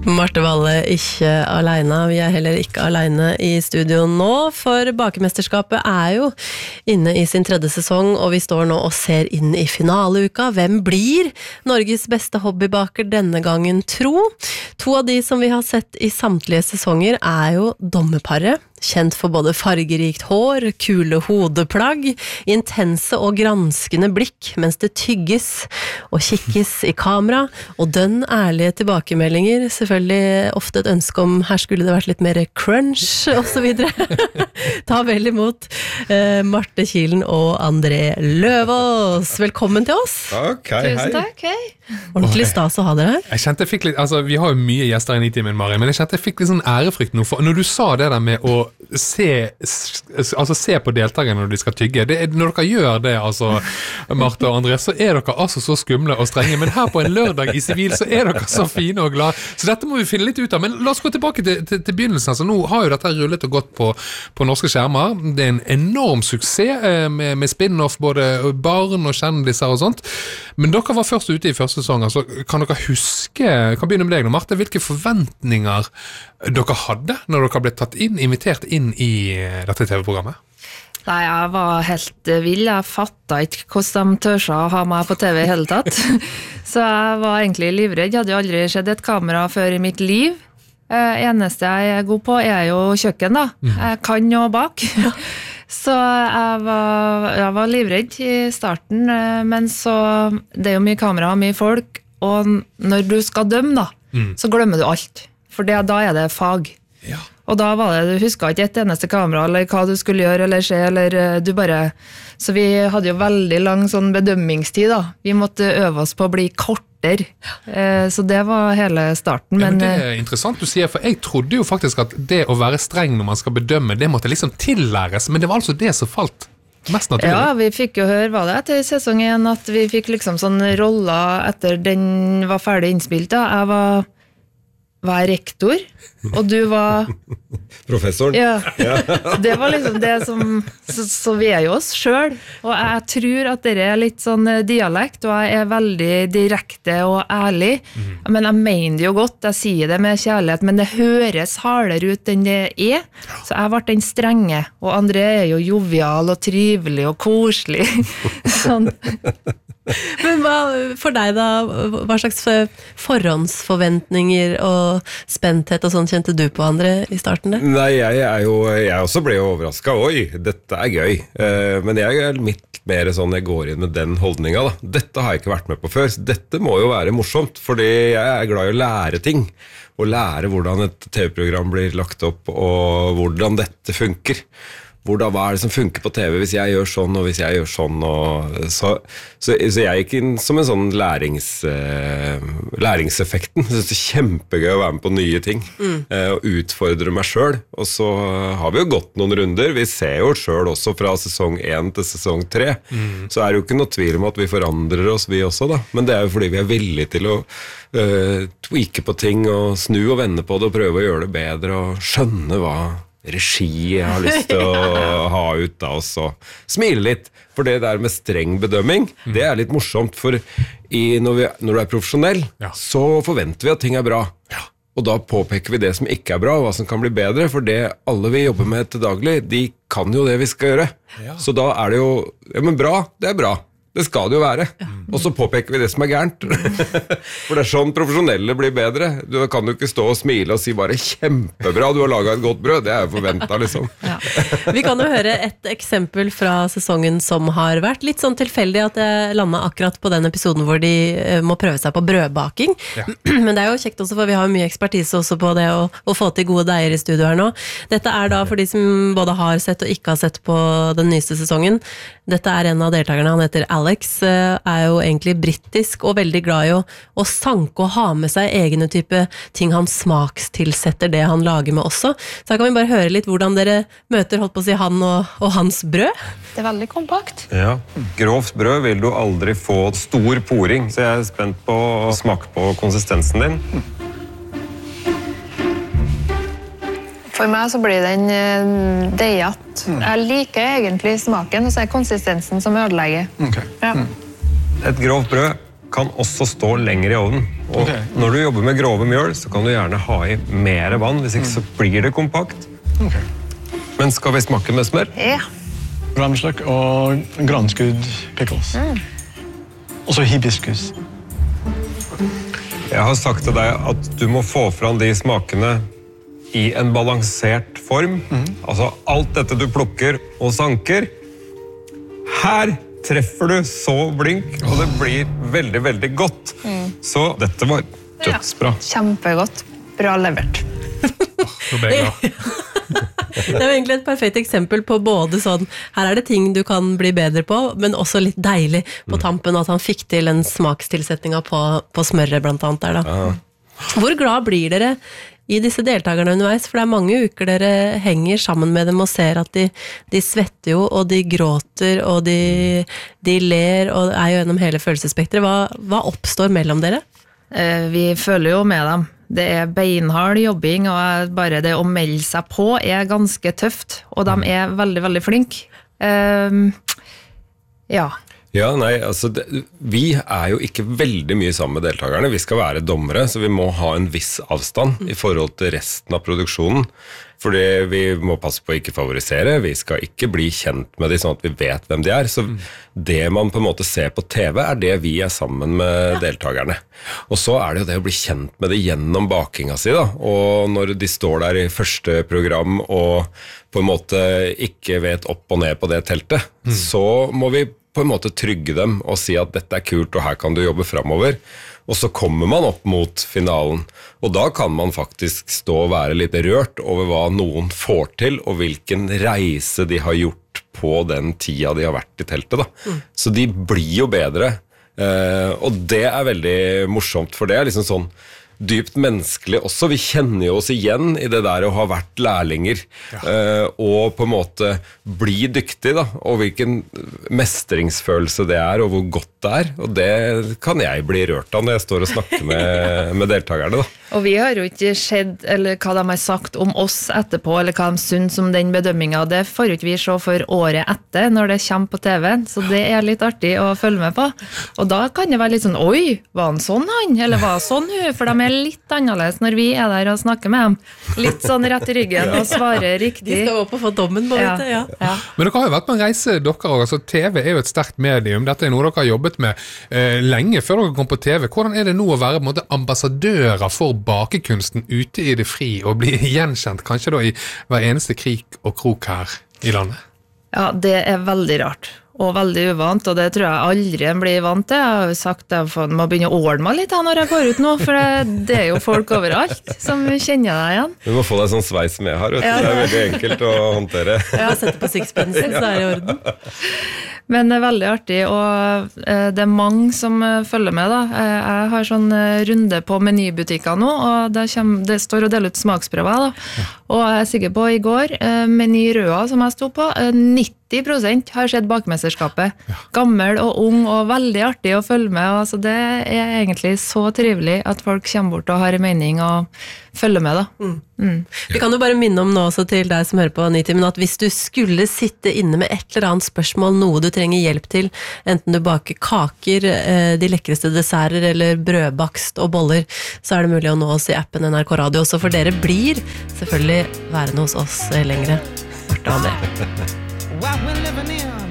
Marte Valle ikke alene, vi heller ikke alene i studio nå, for Bakemesterskapet jo inne i sin 3. sesong, og vi står nå og ser inn i finaleuka. Hvem blir Norges beste hobbybaker denne gangen, tro? 2 av de som vi har sett i samtlige sesonger jo dommerparet, kjent for både fargerikt hår, kule hodeplagg, intense og granskende blikk mens det tygges og kikkes i kamera, og dønn ærlige tilbakemeldinger, selvfølgelig ofte et ønske om her skulle det vært litt mer crunch og så videre. Ta vel imot Marte Kilen og André Løvaas. Velkommen til oss. Ok, hei. Tusen takk, hei. Ordentlig stas å ha dere her. Jeg kjente jeg fikk litt, altså vi har jo mye gjester i Nitimen, Mari, men jeg kjente jeg fikk litt sånn ærefrykt nå, for når du sa det der med å se på deltakerne når de skal tygge, når dere gjør det, altså Marte og André, så dere altså så skumle og strenge, men her på en lørdag i sivil så dere så fine og glade, så dette må vi finne litt ut av, men la oss gå tilbake til begynnelsen. Altså nå har jo dette rullet og gått på norske skjermer, det en enorm suksess med spin-off, både barn og kjendiser og sånt, men dere var først ute i første sesong, altså kan dere huske, kan begynne med deg nå, Marte, hvilke forventninger dere hadde når dere ble invitert inn i dette TV-programmet? Nei, jeg var helt vill. Jeg fattet ikke hvordan de tørsa å ha meg på TV i hele tatt. Så jeg var egentlig livredd. Jeg hadde jo aldri sett et kamera før i mitt liv. Eneste jeg god på jo kjøkken da. Jeg kan jo bak. Så jeg var livredd i starten, men så det jo mye kamera og mye folk, og når du skal dømme da, så glemmer du alt. For da det fag. Ja. Og da var det, du husket ikke et eneste kamera, eller hva du skulle gjøre, eller se, eller du bare... Så vi hadde jo veldig lang sånn bedømmingstid da. Vi måtte øve oss på å bli kortere. Så det var hele starten. Men det interessant du sier, for jeg trodde jo faktisk at det å være streng når man skal bedømme, det måtte liksom tillæres, men det var altså det som falt mest naturlig. Ja, vi fikk jo høre, var det etter sesong 1, at vi fikk liksom sånn roller etter den var ferdig innspilt da. Jeg var rektor, og du var... Professoren. Ja, det var liksom det som... Så vi jo oss selv, og jeg tror at dere litt sånn dialekt, og jeg veldig direkte og ærlig, men jeg mener det jo godt, jeg sier det med kjærlighet, men det høres hardere ut enn det så jeg ble den strenge, og André jo jovial og trivelig og koselig. Sånn... Men for deg da, hva slags forhåndsforventninger og spenthet og sånn kjente du på, André, i starten der? Nei, jeg også ble jo overrasket. Oi, dette gøy. Men jeg litt mer sånn, jeg går inn med den holdningen da. Dette har jeg ikke vært med på før, så dette må jo være morsomt, fordi jeg glad i å lære ting, og lære hvordan et TV-program blir lagt opp, og hvordan dette funker. Hva det som funker på TV hvis jeg gjør sånn, og hvis jeg gjør sånn, og så jeg gikk inn som en sånn læringseffekten. Jeg synes det kjempegøy å være med på nye ting, og utfordre meg selv, og så har vi jo gått noen runder, vi ser jo selv også fra sesong 1 til sesong 3, så det jo ikke noe tvil om at vi forandrer oss vi også da, men det jo fordi vi villige til å tweake på ting, og snu og vende på det, og prøve å gjøre det bedre, og skjønne hva regi jeg har lyst til å ha ut av oss og smile litt, for det der med streng bedømming, det litt morsomt, for når du profesjonell, så forventer vi at ting bra, og da påpeker vi det som ikke bra, og hva som kan bli bedre, for det alle vi jobber med til daglig, de kan jo det vi skal gjøre, så da det jo, ja, men bra, det bra. Det skal det jo være. Og så påpeker vi det som gærent. For det sånn profesjonelle blir bedre. Du kan jo ikke stå og smile og si bare kjempebra, du har laget et godt brød. Det jo forventet, liksom. Ja. Vi kan jo høre et eksempel fra sesongen som har vært litt sånn tilfeldig at jeg landet akkurat på den episoden hvor de må prøve seg på brødbaking. Ja. Men det jo kjekt også, for vi har mye ekspertise også på det å få til gode deier i studio her nå. Dette da for de som både har sett og ikke har sett på den nyeste sesongen. Dette en av deltakerne, han heter Alex, jo egentlig brittisk og veldig glad i å sanke og ha med seg egne type ting han smakstilsetter det han lager med også. Så her kan vi bare høre litt hvordan dere møter, holdt på å si, han og hans brød. Det veldig kompakt. Ja, grovt brød vil du aldri få stor poring, så jeg spent på å smake på konsistensen din. For meg så blir den deigat. Jeg liker egentlig smaken, og så konsistensen som ødelegger. Okay. Ja. Et grovt brød kan også stå lenger I ovnen. Og når du jobber med grove mjøl, så kan du gjerne ha I mer vann, hvis ikke så blir det kompakt. Men skal vi smake med smør? Ja. Ramsløk og granskudd pickles. Og så hibiskus. Jeg har sagt til deg at du må få fram de smakene I en balansert form. Altså alt dette du plukker og sanker. Her treffer du så blink, og det blir veldig, veldig godt. Så dette var dødsbra. Kjempegodt. Bra levert. Nå ble jeg glad. Det er jo egentlig et perfekt eksempel på både sånn, her det ting du kan bli bedre på, men også litt deilig på tampen at han fikk til en smakstilsetninga på smøret blant annet der da. Hvor glad blir dere I disse deltakerne underveis? For det mange uker dere henger sammen med dem og ser at de svetter jo, og de gråter, og de ler, og jo gjennom hele følelsesspektret. Hva oppstår mellom dere? Vi føler jo med dem. Det beinhard jobbing, og bare det å melde seg på ganske tøft, og de veldig, veldig flinke. Ja. Ja, nei, altså vi jo ikke veldig mye sammen med deltakerne. Vi skal være dommere, så vi må ha en viss avstand I forhold til resten av produksjonen. Fordi vi må passe på å ikke favorisere, vi skal ikke bli kjent med dem sånn at vi vet hvem de Så det man på en måte ser på TV det vi sammen med deltakerne. Og så det jo det å bli kjent med det gjennom bakinga si da. Og når de står der I første program og på en måte ikke vet opp og ned på det teltet, så må vi på en måte trygge dem og si at dette kult, og her kan du jobbe fremover. Og så kommer man opp mot finalen, og da kan man faktisk stå og være litt rørt over hva noen får til, og hvilken reise de har gjort på den tida de har vært I teltet. Da. Så de blir jo bedre, og det veldig morsomt, for det liksom sånn dypt menneskelig også. Vi kjenner jo oss igjen I det der å ha vært lærlinger og på en måte bli dyktig da, og hvilken mestringsfølelse det og hvor godt det og det kan jeg bli rørt av når jeg står og snakker med deltakerne da. Og vi har jo ikke sett eller hva de har sagt om oss etterpå, eller hva de synes om den bedømmingen. Det får jo ikke vi se for året etter når det kommer på TV, så det litt artig å følge med på. Og da kan det være litt sånn, oi, var han sånn han? Eller var han sånn hun? For de litt annerledes når vi der og snakker med dem. Litt sånn rett I ryggen og svarer riktig. De skal opp og få dommen på dette, ja. Men dere har jo vært på en reise, dere også. Altså, TV jo et sterkt medium. Dette noe dere har jobbet med lenge før dere kom på TV. Hvordan det nå å være på en måte ambassadører for bakekunsten ute I det fri, og bli gjenkjent kanskje da I hver eneste krik og krok her I landet? Ja, det veldig rart. Og veldig uvant, og det tror jeg aldri en blir vant til. Jeg har jo sagt at jeg må begynne å ordne meg litt når jeg går ut nå, for det jo folk overalt som kjenner deg igjen. Du må få deg sånn sveis som jeg har, vet du. Det veldig enkelt å håndtere. Ja, sette på sixpensen, så det I orden. Men det veldig artig, og det mange som følger med da. Jeg har sånn runde på menybutikker nå, og det står og deler ut smaksprøver da. Og jeg sikker på I går, Meny Røa som jeg stod på, 90% har sett bakmesterskapet. Gammel og ung og veldig artig å følge med. Altså det egentlig så trivelig at folk kommer bort og har en mening og følger med da. Vi kan jo bare minne om nå også til deg som hører på Nitimen at hvis du skulle sitte inne med et eller annet spørsmål, noe du trenger hjelp til, enten du baker kaker, de lekreste desserter eller brødbakst og boller, så det mulig å nå oss I appen NRK Radio også, for dere blir selvfølgelig værende hos oss lengre. Martha og André. What we're living in